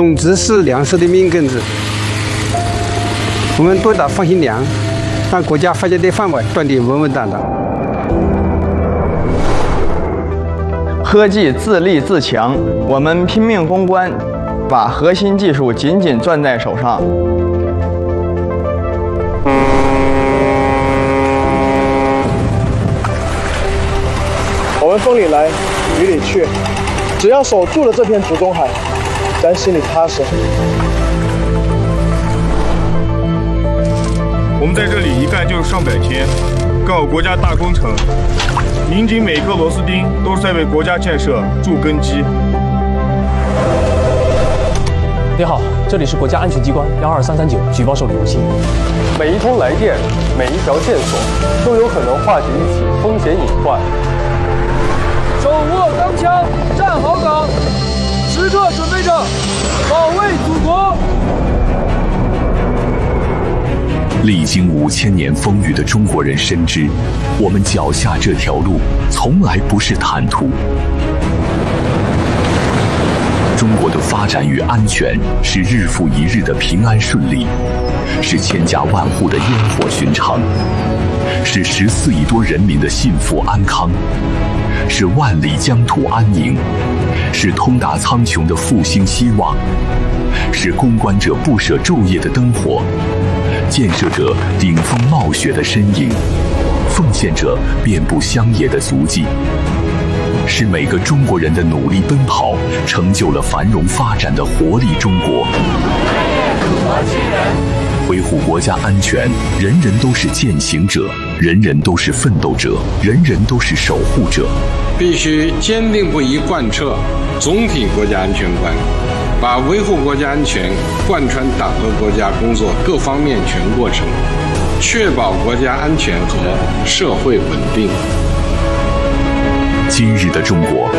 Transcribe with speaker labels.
Speaker 1: 种子是粮食的命根子，我们多打放心粮，让国家发展的饭碗端得稳稳当当。
Speaker 2: 科技自立自强，我们拼命攻关，把核心技术紧紧攥在手上。
Speaker 3: 我们风里来，雨里去，只要守住了这片土中海，咱心里踏实。
Speaker 4: 我们在这里一干就是上百天，干好国家大工程，拧紧每一颗螺丝钉，都是在为国家建设筑根基。
Speaker 5: 你好，这里是国家安全机关12339举报受理中心。
Speaker 6: 每一通来电，每一条线索，都有可能化解一起风险隐患。
Speaker 7: 手握钢枪，站好岗，时刻准备着保卫祖国。
Speaker 8: 历经5000年风雨的中国人深知，我们脚下这条路从来不是坦途。中国的发展与安全是日复一日的平安顺利，是千家万户的烟火寻常，是14亿多人民的幸福安康，是万里疆土安宁，是通达苍穹的复兴希望，是攻关者不舍昼夜的灯火，建设者顶风冒雪的身影，奉献者遍布乡野的足迹，是每个中国人的努力奔跑，成就了繁荣发展的活力中国。维护国家安全，人人都是践行者，人人都是奋斗者，人人都是守护者。
Speaker 9: 必须坚定不移贯彻总体国家安全观，把维护国家安全贯穿党和国家工作各方面全过程，确保国家安全和社会稳定。
Speaker 8: 今日的中国